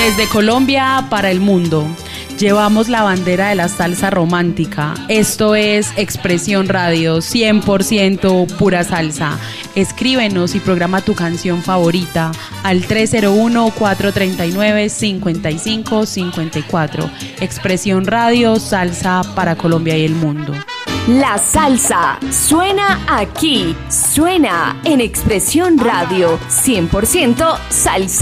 Desde Colombia para el mundo, llevamos la bandera de la salsa romántica. Esto es Expresión Radio, 100% pura salsa. Escríbenos y programa tu canción favorita al 301-439-5554. Expresión Radio, salsa para Colombia y el mundo. La salsa suena aquí, suena en Expresión Radio, 100% salsa.